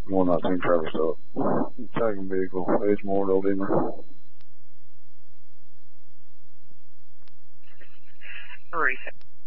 119 Travis up. Tagging vehicle, Edgemore, Old Demer. Reset.